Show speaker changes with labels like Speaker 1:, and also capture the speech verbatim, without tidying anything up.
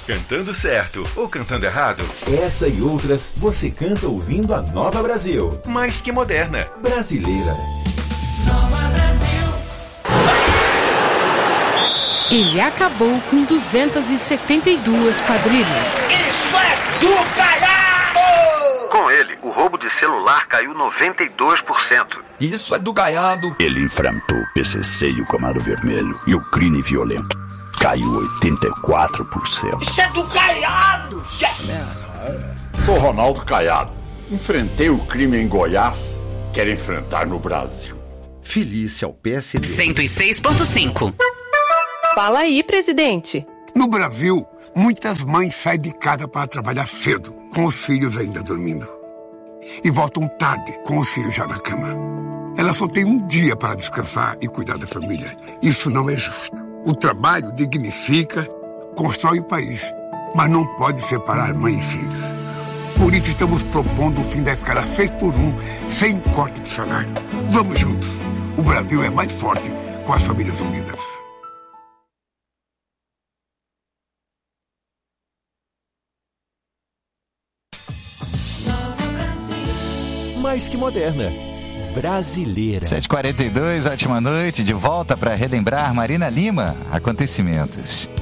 Speaker 1: Cantando certo ou cantando errado?
Speaker 2: Essa e outras você canta ouvindo a Nova Brasil.
Speaker 1: Mais que moderna.
Speaker 2: Brasileira.
Speaker 3: Nova Brasil.
Speaker 4: Ele acabou com duzentas e setenta e duas quadrilhas.
Speaker 3: Isso é do Gaiado!
Speaker 5: Com ele, o roubo de celular caiu noventa e dois por cento.
Speaker 6: Isso é do Gaiado.
Speaker 7: Ele enfrentou o P C C e o Comando Vermelho e o crime violento. Caiu oitenta e quatro por cento.
Speaker 3: Isso é do Caiado!
Speaker 8: Sou Ronaldo Caiado. Enfrentei o crime em Goiás, quero enfrentar no Brasil.
Speaker 9: Felícia ao P S D.
Speaker 10: cento e seis ponto cinco.
Speaker 4: Fala aí, presidente.
Speaker 11: No Brasil, muitas mães saem de casa para trabalhar cedo, com os filhos ainda dormindo. E voltam tarde, com os filhos já na cama. Elas só têm um dia para descansar e cuidar da família. Isso não é justo. O trabalho dignifica, constrói o país, mas não pode separar mãe e filhos. Por isso estamos propondo o fim da escala seis por um, sem corte de salário. Vamos juntos. O Brasil é mais forte com as famílias unidas.
Speaker 2: Mais que moderna. Brasileira.
Speaker 12: sete e quarenta e dois, ótima noite, de volta para relembrar Marina Lima. Acontecimentos.